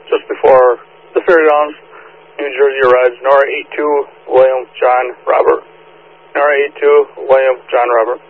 just before the ferry downs, New Jersey arrives Nora 82, William John Robert. Nora 82, William John Robert.